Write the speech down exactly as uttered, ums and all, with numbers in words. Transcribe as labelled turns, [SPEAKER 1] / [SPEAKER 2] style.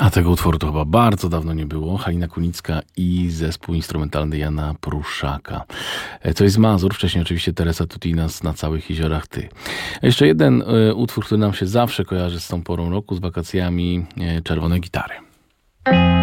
[SPEAKER 1] A tego utworu to chyba bardzo dawno nie było. Halina Kunicka i zespół instrumentalny Jana Pruszaka. Coś z Mazur, wcześniej oczywiście Teresa Tutinas Na całych jeziorach ty. A jeszcze jeden y, utwór, który nam się zawsze kojarzy z tą porą roku, z wakacjami, y, Czerwone gitary.